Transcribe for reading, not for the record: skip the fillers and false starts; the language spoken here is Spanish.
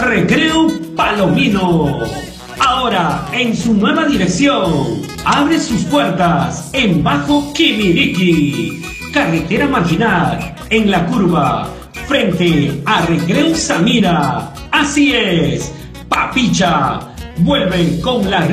Recreo Palomino. Ahora en su nueva dirección. Abre sus puertas en Bajo Quimiriqui, carretera marginal, en la curva, frente a Recreo Samira. Así es, Papicha vuelve con la